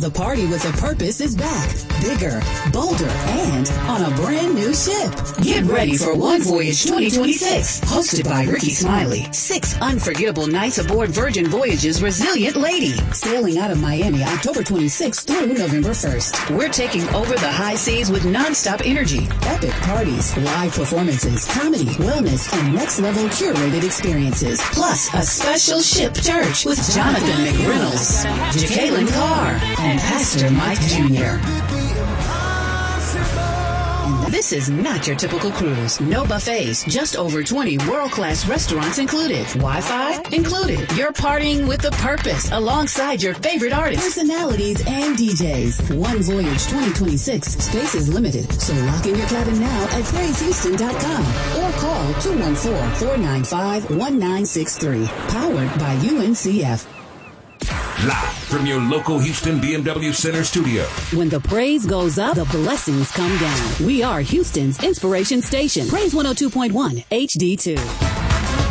The Party with a Purpose is back, bigger, bolder, and on a brand new ship. Get ready for One Voyage 2026, hosted by Ricky Smiley. 6 unforgettable nights aboard Virgin Voyage's Resilient Lady, sailing out of Miami October 26th through November 1st. We're taking over the high seas with nonstop energy, epic parties, live performances, comedy, wellness, and next-level curated experiences. Plus, a special ship church with Jonathan McReynolds, Jacqueline Carr, and Pastor Mike Jr. And this is not your typical cruise. No buffets, just over 20 world-class restaurants included. Wi-Fi included. You're partying with a purpose alongside your favorite artists, personalities, and DJs. One Voyage 2026. Space is limited, so lock in your cabin now at PraiseHouston.com or call 214-495-1963. Powered by UNCF. Live from your local Houston BMW Center studio. When the praise goes up, the blessings come down. We are Houston's inspiration station. Praise 102.1 HD2.